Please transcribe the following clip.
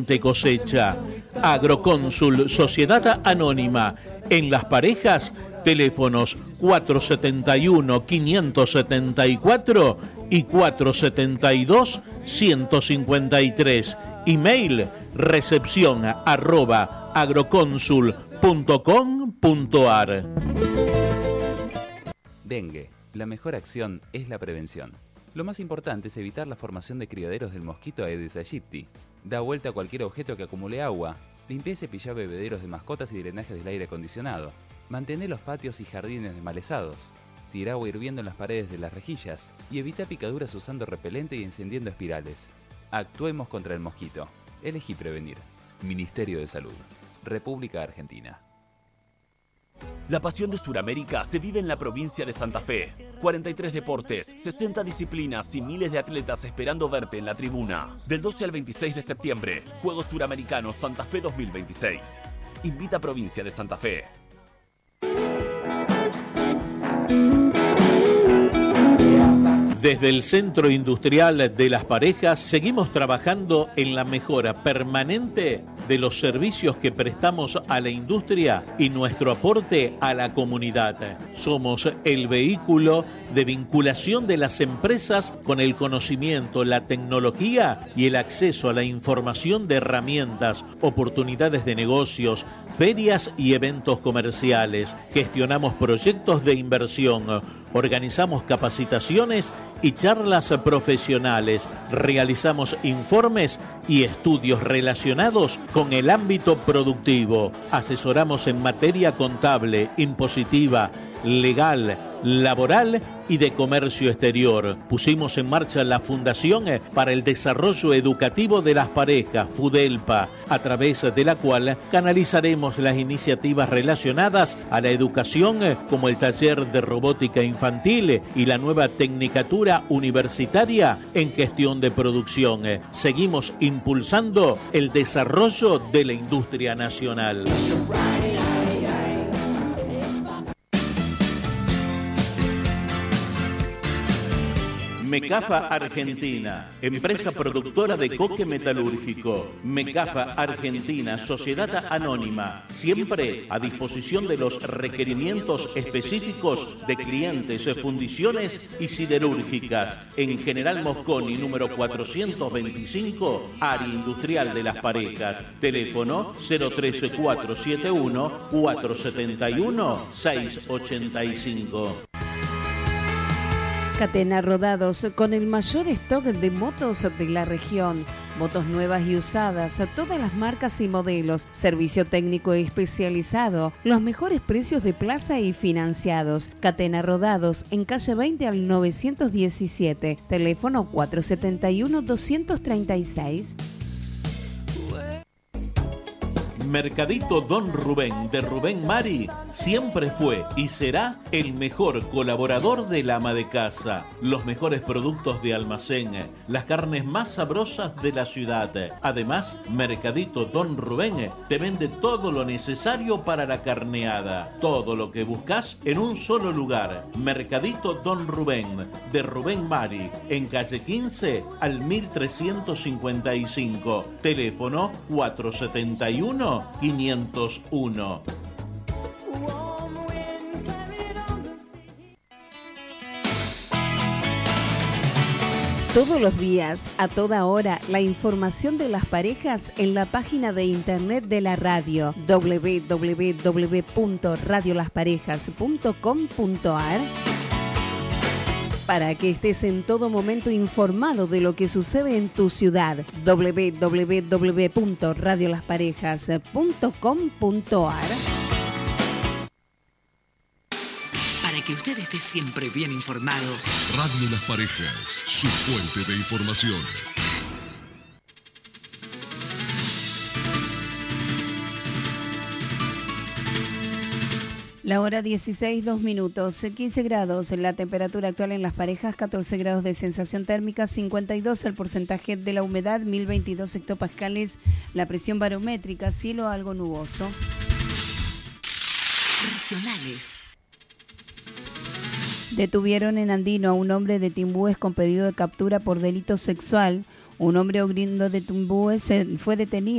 excelente cosecha. Agrocónsul, Sociedad Anónima. En Las Parejas, teléfonos 471-574 y 472-153. Email recepción@agroconsul.com.ar. Dengue. La mejor acción es la prevención. Lo más importante es evitar la formación de criaderos del mosquito Aedes aegypti. Da vuelta a cualquier objeto que acumule agua. Limpia y cepilla bebederos de mascotas y drenajes del aire acondicionado. Mantén los patios y jardines desmalezados. Tira agua hirviendo en las paredes de las rejillas y evita picaduras usando repelente y encendiendo espirales. Actuemos contra el mosquito. Elegí prevenir. Ministerio de Salud. República Argentina. La pasión de Sudamérica se vive en la provincia de Santa Fe. 43 deportes, 60 disciplinas y miles de atletas esperando verte en la tribuna. Del 12 al 26 de septiembre, Juegos Suramericanos Santa Fe 2026. Invita Provincia de Santa Fe. Desde el Centro Industrial de Las Parejas seguimos trabajando en la mejora permanente de los servicios que prestamos a la industria y nuestro aporte a la comunidad. Somos el vehículo de vinculación de las empresas con el conocimiento, la tecnología y el acceso a la información de herramientas, oportunidades de negocios, ferias y eventos comerciales. Gestionamos proyectos de inversión, organizamos capacitaciones y charlas profesionales, realizamos informes y estudios relacionados con el ámbito productivo, asesoramos en materia contable, impositiva, legal, laboral y de comercio exterior. Pusimos en marcha la Fundación para el Desarrollo Educativo de las Parejas, FUDELPA, a través de la cual canalizaremos las iniciativas relacionadas a la educación, como el taller de robótica infantil y la nueva tecnicatura universitaria en gestión de producción. Seguimos impulsando el desarrollo de la industria nacional. Mecafa Argentina, empresa productora de coque metalúrgico. Mecafa Argentina, Sociedad Anónima, siempre a disposición de los requerimientos específicos de clientes, fundiciones y siderúrgicas. En General Mosconi, número 425, área industrial de Las Parejas. Teléfono 03471 471 685. Catena Rodados, con el mayor stock de motos de la región. Motos nuevas y usadas, todas las marcas y modelos, servicio técnico especializado, los mejores precios de plaza y financiados. Catena Rodados, en calle 20 al 917, teléfono 471-236. Mercadito Don Rubén de Rubén Mari siempre fue y será el mejor colaborador del ama de casa. Los mejores productos de almacén, las carnes más sabrosas de la ciudad. Además, Mercadito Don Rubén te vende todo lo necesario para la carneada. Todo lo que buscas en un solo lugar. Mercadito Don Rubén de Rubén Mari, en calle 15 al 1355. Teléfono 471 501. Todos los días, a toda hora, la información de las parejas en la página de internet de la radio www.radiolasparejas.com.ar, para que estés en todo momento informado de lo que sucede en tu ciudad. www.radiolasparejas.com.ar. Para que usted esté siempre bien informado. Radio Las Parejas, su fuente de información. La hora 16, 2 minutos, 15 grados, la temperatura actual en Las Parejas, 14 grados de sensación térmica, 52 el porcentaje de la humedad, 1022 hectopascales, la presión barométrica, cielo algo nuboso. Regionales. Detuvieron en Andino a un hombre de Timbúes con pedido de captura por delito sexual. Un hombre oriundo de Timbúes fue detenido